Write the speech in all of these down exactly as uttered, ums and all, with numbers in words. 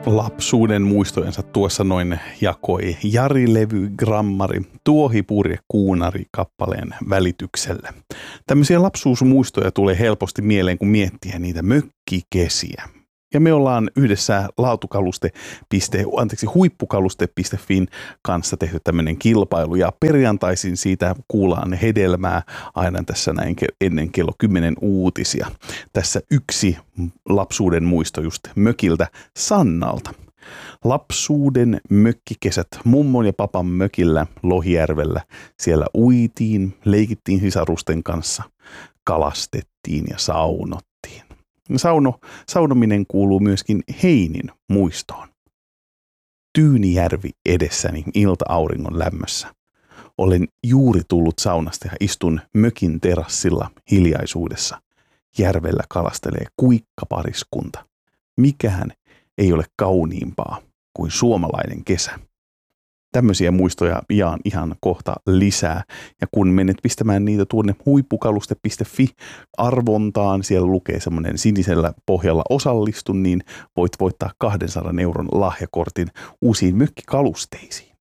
lapsuuden muistojensa tuossa noin jakoi Jari Levy Grammari Tuohipurje Kuunari kappaleen välityksellä. Tämmöisiä lapsuusmuistoja tulee helposti mieleen, kun miettii niitä mökkikesiä. Ja me ollaan yhdessä laatukaluste, anteeksi, huippukaluste piste fin kanssa tehty tämmöinen kilpailu. Ja perjantaisin siitä kuullaan hedelmää aina tässä näin ennen kello kymmenen uutisia. Tässä yksi lapsuuden muisto just mökiltä Sannalta. Lapsuuden mökkikesät mummon ja papan mökillä Lohijärvellä. Siellä uitiin, leikittiin sisarusten kanssa, kalastettiin ja saunottiin. Sauno, saunominen kuuluu myöskin Heinin muistoon. Tyynijärvi edessäni ilta-auringon lämmössä. Olen juuri tullut saunasta ja istun mökin terassilla hiljaisuudessa. Järvellä kalastelee kuikkapariskunta. Mikään ei ole kauniimpaa kuin suomalainen kesä. Tämmöisiä muistoja jaan ihan kohta lisää. Ja kun menet pistämään niitä tuonne huippukaluste piste fi arvontaan, siellä lukee semmoinen sinisellä pohjalla osallistu, niin voit voittaa kahdensadan euron lahjakortin uusiin mökkikalusteisiin.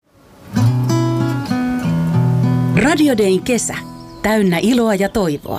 Radio Dayn kesä. Täynnä iloa ja toivoa.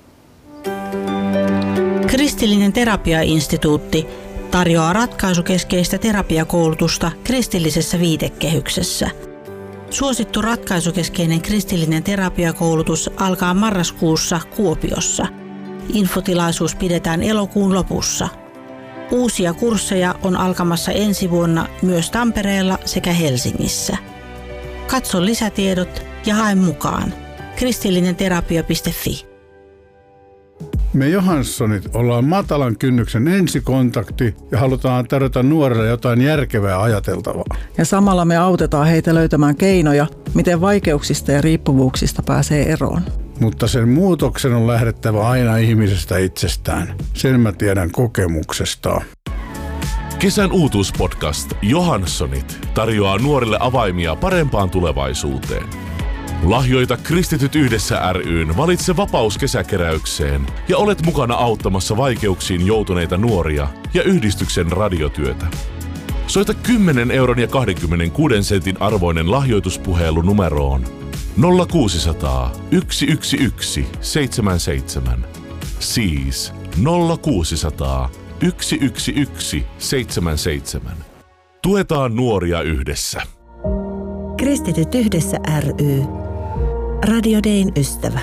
Kristillinen terapiainstituutti tarjoaa ratkaisukeskeistä terapiakoulutusta kristillisessä viitekehyksessä. Suosittu ratkaisukeskeinen kristillinen terapiakoulutus alkaa marraskuussa Kuopiossa. Infotilaisuus pidetään elokuun lopussa. Uusia kursseja on alkamassa ensi vuonna myös Tampereella sekä Helsingissä. Katso lisätiedot ja hae mukaan. kristillinen terapia piste fi. Me Johanssonit ollaan matalan kynnyksen ensikontakti ja halutaan tarjota nuorille jotain järkevää ajateltavaa. Ja samalla me autetaan heitä löytämään keinoja, miten vaikeuksista ja riippuvuuksista pääsee eroon. Mutta sen muutoksen on lähdettävä aina ihmisestä itsestään. Sen mä tiedän kokemuksesta. Kesän uutuuspodcast Johanssonit tarjoaa nuorille avaimia parempaan tulevaisuuteen. Lahjoita Kristityt yhdessä ry:n Valitse vapaus kesäkeräykseen ja olet mukana auttamassa vaikeuksiin joutuneita nuoria ja yhdistyksen radiotyötä. Soita kymmenen euron ja kaksikymmentäkuusi sentin arvoinen lahjoituspuhelu numeroon nolla kuusisataa, yksi yksi yksi, seitsemän seitsemän. Siis nolla kuusisataa, yksi yksi yksi, seitsemän seitsemän. Tuetaan nuoria yhdessä. Kristityt yhdessä ry. Radio Dayn ystävä.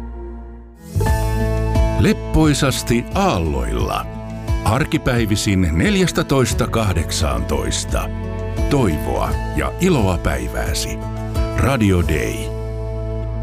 Leppoisasti aalloilla. Arkipäivisin neljätoista kahdeksantoista. Toivoa ja iloa päivääsi. Radio Day.